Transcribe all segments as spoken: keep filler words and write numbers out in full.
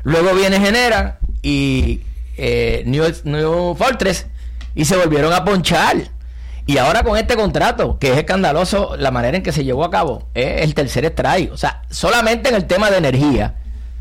Luego viene Genera y eh, New, New Fortress y se volvieron a ponchar. Y ahora con este contrato, que es escandaloso la manera en que se llevó a cabo, es el tercer strike. O sea, solamente en el tema de energía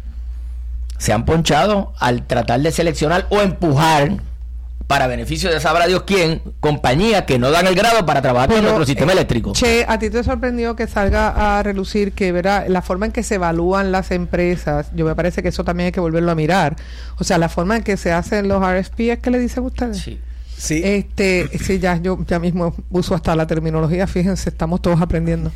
se han ponchado al tratar de seleccionar o empujar, para beneficio de sabrá Dios quién, compañías que no dan el grado para trabajar Pero, con nuestro sistema eh, eléctrico. Che, ¿a ti te sorprendió que salga a relucir que, verá, la forma en que se evalúan las empresas? Yo me parece que eso también hay que volverlo a mirar. O sea, la forma en que se hacen los R F P, ¿es que le dicen ustedes? Sí. Sí. Este, sí, ya yo ya mismo uso hasta la terminología, fíjense, estamos todos aprendiendo.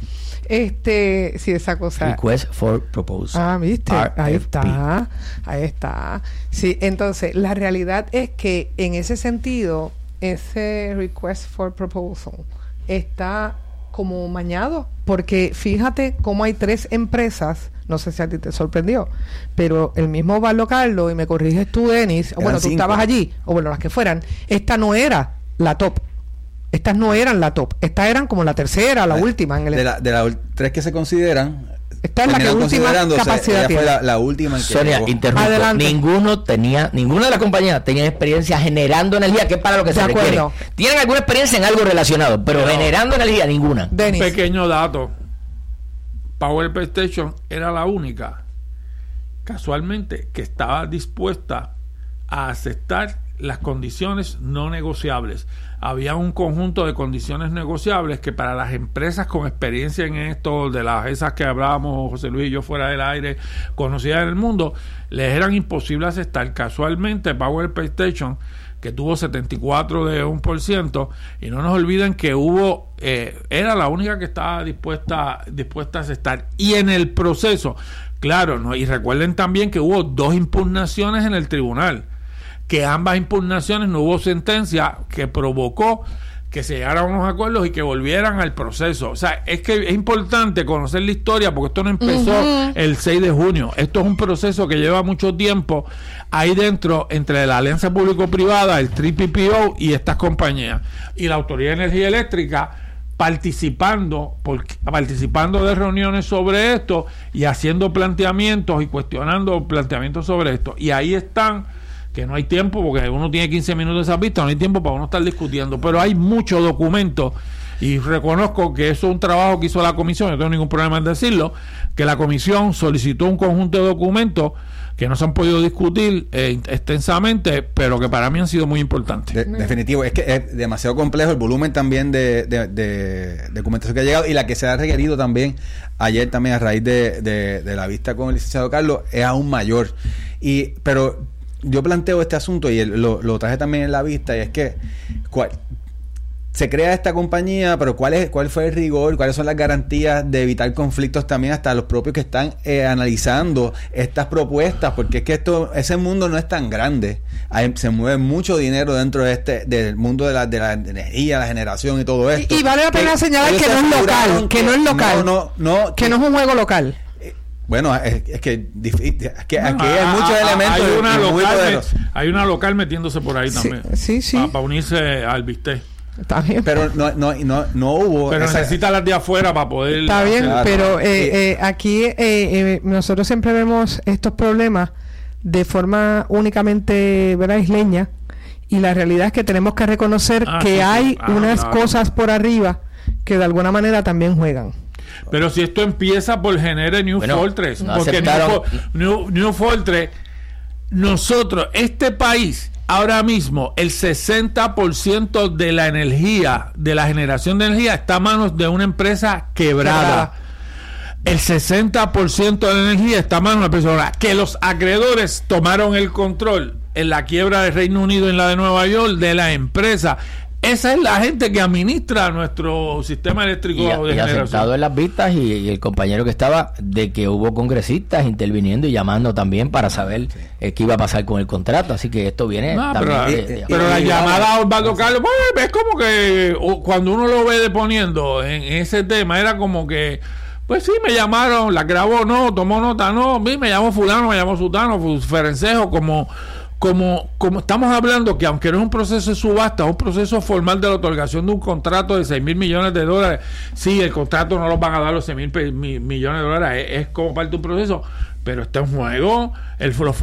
Este, sí, esa cosa. Request for Proposal. Ah, ¿viste? R F P. Ahí está. Ahí está. Sí, entonces, la realidad es que en ese sentido, ese Request for Proposal está como mañado, porque fíjate cómo hay tres empresas, no sé si a ti te sorprendió, pero el mismo Osvaldo Carlos, y me corriges tú, Denis, o bueno, tú cinco. Estabas allí, o bueno, las que fueran, esta no era la top. Estas no eran la top, estas eran como la tercera, la, la última. En el de las de la tres que se consideran, esta es la que última capacidad tiene. Fue la, la última en que Sonia, interrumpo. Adelante. Ninguno tenía, ninguna de las compañías tenía experiencia generando energía, que es para lo que de se acuerdo. requiere. Tienen alguna experiencia en algo relacionado, pero, pero generando energía, ninguna. Dennis. Un pequeño dato. Power PlayStation era la única, casualmente, que estaba dispuesta a aceptar las condiciones no negociables. Había un conjunto de condiciones negociables que para las empresas con experiencia en esto, de las esas que hablábamos José Luis y yo fuera del aire, conocidas en el mundo, les eran imposibles aceptar. Casualmente Power PlayStation, que tuvo setenta y cuatro de un por ciento, y no nos olviden que hubo eh, era la única que estaba dispuesta dispuesta a aceptar. Y en el proceso, claro, no, y recuerden también que hubo dos impugnaciones en el tribunal, que ambas impugnaciones no hubo sentencia, que provocó que se llegaran a unos acuerdos y que volvieran al proceso. O sea, es que es importante conocer la historia, porque esto no empezó uh-huh. el seis de junio. Esto es un proceso que lleva mucho tiempo ahí dentro, entre la alianza público-privada, el T P P O y estas compañías. Y la Autoridad de Energía Eléctrica participando, por, participando de reuniones sobre esto y haciendo planteamientos y cuestionando planteamientos sobre esto. Y ahí están, que no hay tiempo, porque uno tiene quince minutos de esa pista, no hay tiempo para uno estar discutiendo, pero hay muchos documentos, y reconozco que eso es un trabajo que hizo la comisión, no tengo ningún problema en decirlo, que la comisión solicitó un conjunto de documentos que no se han podido discutir eh, extensamente, pero que para mí han sido muy importantes. De, definitivo, es que es demasiado complejo el volumen también de, de, de documentación que ha llegado, y la que se ha requerido también ayer también a raíz de, de, de la vista con el licenciado Carlos es aún mayor. Y pero yo planteo este asunto y el, lo, lo traje también en la vista, y es que ¿cuál? Se crea esta compañía, pero ¿cuál es cuál fue el rigor? ¿Cuáles son las garantías de evitar conflictos también hasta los propios que están eh, analizando estas propuestas? Porque es que esto ese mundo no es tan grande. Hay, se mueve mucho dinero dentro de este del mundo de la, de la energía, la generación y todo esto. Y, y vale la pena que, señalar que no es local, que, que no es local, no, no, no, que, que no es un juego local. Bueno, es, es que es que aquí hay muchos a, elementos. Hay una, de, local, de hay una local metiéndose por ahí sí, también. Sí, sí. Para pa unirse al bistec. Está bien. Pero no, no, no, no hubo. Pero esa... necesita las de afuera para poder. Está bien, claro. pero eh, eh, aquí eh, eh, nosotros siempre vemos estos problemas de forma únicamente, ¿verdad?, isleña, y la realidad es que tenemos que reconocer ah, que sí, hay sí. Ah, unas claro. cosas por arriba que de alguna manera también juegan. Pero si esto empieza por Genera New bueno, Fortress, no porque New, New, New Fortress, nosotros, este país, ahora mismo, el sesenta por ciento de la energía, de la generación de energía, está a manos de una empresa quebrada. El sesenta por ciento de la energía está a manos de una persona que los acreedores tomaron el control en la quiebra del Reino Unido, en la de Nueva York, de la empresa. Esa es la gente que administra nuestro sistema eléctrico y, de y generación. aceptado en las vistas, y, y el compañero que estaba, de que hubo congresistas interviniendo y llamando también para saber sí. eh, qué iba a pasar con el contrato. Así que esto viene no, también pero, de, de, de, pero de, la de, llamada a Osvaldo Carlos, pues, es como que o, cuando uno lo ve deponiendo en ese tema, era como que pues sí, me llamaron, la grabó, no, tomó nota, no, me llamó fulano, me llamó sutano, Ferencejo, como Como, como estamos hablando que aunque no es un proceso de subasta, es un proceso formal de la otorgación de un contrato de seis mil millones de dólares. Sí, el contrato no los van a dar los seis mil millones de dólares, es, es como parte de un proceso, pero está en juego el, los